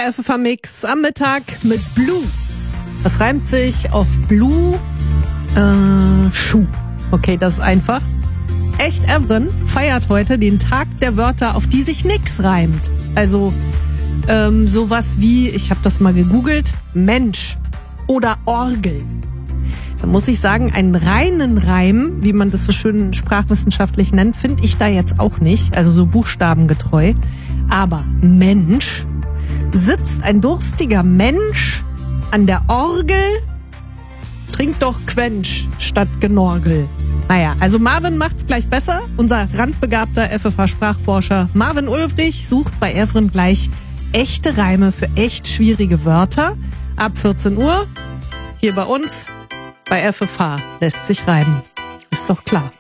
Der FFH-Mix am Mittag mit Blue. Das reimt sich auf Blue Schuh. Okay, das ist einfach. Echt Evren feiert heute den Tag der Wörter, auf die sich nix reimt. Also sowas wie, ich habe das mal gegoogelt, Mensch oder Orgel. Da muss ich sagen, einen reinen Reim, wie man das so schön sprachwissenschaftlich nennt, finde ich da jetzt auch nicht. Also so buchstabengetreu. Aber Mensch, sitzt ein durstiger Mensch an der Orgel, trinkt doch Quench statt Genorgel. Naja, also Marvin macht's gleich besser. Unser randbegabter FFH-Sprachforscher Marvin Ulrich sucht bei Evren gleich echte Reime für echt schwierige Wörter. Ab 14 Uhr hier bei uns bei FFH lässt sich reimen. Ist doch klar.